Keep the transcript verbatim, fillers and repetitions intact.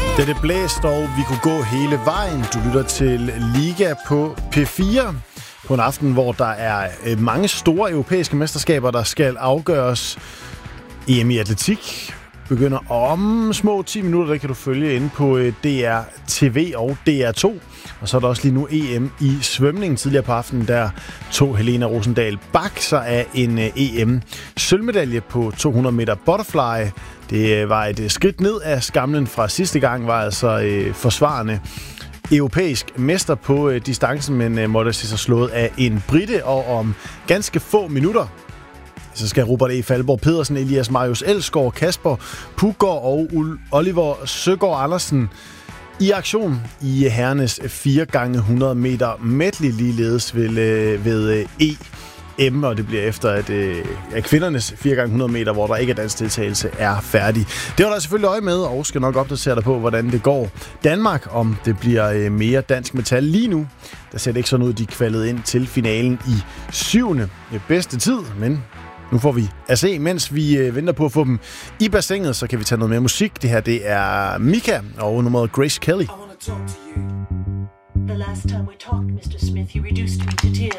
Det er det blæst, og vi kunne gå hele vejen. Du lytter til Liga på P fire på en aften, hvor der er mange store europæiske mesterskaber, der skal afgøres. E M i atletik begynder om små ti minutter. Det kan du følge inde på D R T V og D R to. Og så er der også lige nu E M i svømning tidligere på aftenen. Der tog Helena Rosendahl Bach sig af en E M-sølvmedalje på to hundrede meter butterfly. Det var et skridt ned af skamlen fra sidste gang, var altså øh, forsvarende europæisk mester på øh, distancen, men øh, måtte se sig slået af en brite, og om ganske få minutter, så skal Robert E. Falborg Pedersen, Elias Marius Elsgaard, Kasper Puggaard og Oliver Søgaard Andersen i aktion i herrenes fire gange hundrede meter medley, ligeledes ved, øh, ved øh, E. M, og det bliver efter, at, øh, at kvindernes fire gange hundrede meter, hvor der ikke er dansk deltagelse, er færdig. Det var der selvfølgelig øje med, og skal nok opdatere dig på, hvordan det går Danmark, om det bliver øh, mere dansk metal. Lige nu, der ser det ikke sådan ud, de kvalede ind til finalen i syvende bedste tid, men nu får vi at se, mens vi øh, venter på at få dem i bassinet, så kan vi tage noget mere musik. Det her, det er Mika og nummeret Grace Kelly. I want to talk to you. The last time we talked, mister Smith, you reduced me to tears.